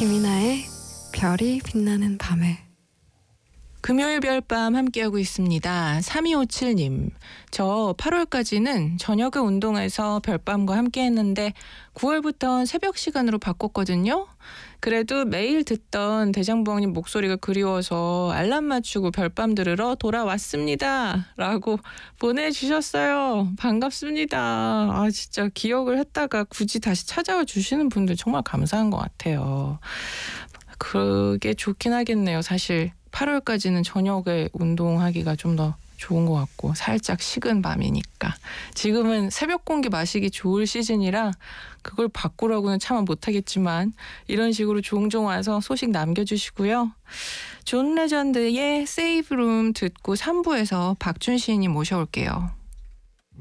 김이나의 별이 빛나는 밤에. 금요일 별밤 함께하고 있습니다. 3257님. 저 8월까지는 저녁에 운동해서 별밤과 함께했는데 9월부터는 새벽 시간으로 바꿨거든요. 그래도 매일 듣던 대장부왕님 목소리가 그리워서 알람 맞추고 별밤 들으러 돌아왔습니다. 라고 보내주셨어요. 반갑습니다. 아, 진짜 기억을 했다가 굳이 다시 찾아와 주시는 분들 정말 감사한 것 같아요. 그게 좋긴 하겠네요. 사실 8월까지는 저녁에 운동하기가 좀 더 좋은 것 같고 살짝 식은 밤이니까. 지금은 새벽 공기 마시기 좋을 시즌이라 그걸 바꾸라고는 차마 못하겠지만 이런 식으로 종종 와서 소식 남겨주시고요. 존 레전드의 세이브 룸 듣고 3부에서 박준 시인님 모셔올게요.